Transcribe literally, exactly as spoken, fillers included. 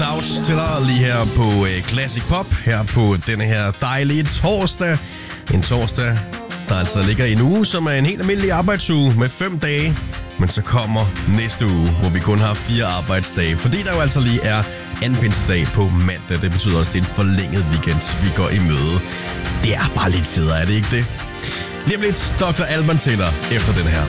Stouts til dig lige her på uh, Classic Pop, her på denne her dejlige torsdag. En torsdag, der altså ligger i en uge, som er en helt almindelig arbejdsuge med fem dage. Men så kommer næste uge, hvor vi kun har fire arbejdsdage, fordi der jo altså lige er anpinsedag på mandag. Det betyder også, at det er en forlænget weekend, vi går i møde. Det er bare lidt federe, er det ikke det? Lige om lidt doktor Alban til dig efter den her.